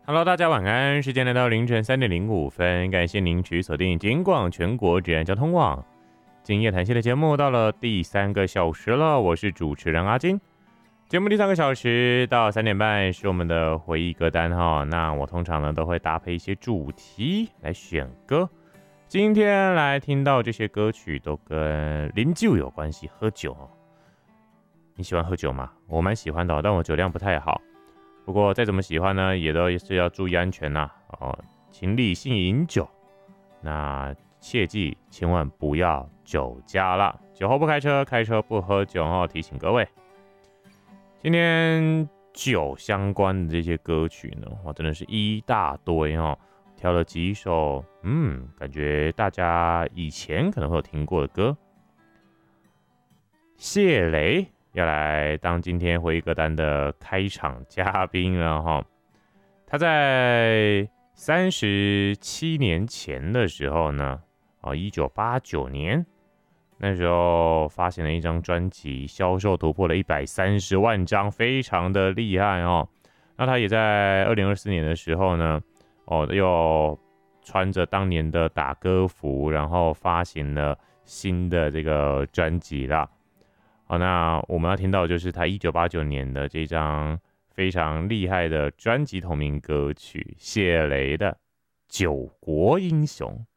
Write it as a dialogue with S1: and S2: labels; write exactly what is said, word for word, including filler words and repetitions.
S1: Hello，大家晚安。时间来到凌晨三点零五分，感谢您持续锁定金广全国治安交通网。今夜谈戏的节目到了第三个小时了，我是主持人阿金。节目第三个小时到三点半是我们的回忆歌单哈。那我通常呢都会搭配一些主题来选歌。今天来听到这些歌曲都跟饮酒有关系，喝酒哦。你喜欢喝酒吗？我蛮喜欢的，但我酒量不太好。不过再怎么喜欢呢，也都是要注意安全呐、啊、哦，请理性饮酒。那切记千万不要酒驾啦，酒后不开车，开车不喝酒哦。提醒各位，今天酒相关的这些歌曲呢，哇，真的是一大堆哦。挑了几首，嗯，感觉大家以前可能会有听过的歌。谢雷要来当今天回忆歌单的开场嘉宾了哈。他在三十七年前的时候呢，哦，一九八九年那时候发行了一张专辑，销售突破了一百三十万张，非常的厉害哦。那他也在二零二四年的时候呢，哦，又穿着当年的打歌服，然后发行了新的这个专辑啦。好，那我们要听到的就是他一九八九年的这张非常厉害的专辑同名歌曲，谢雷的《九国英雄》。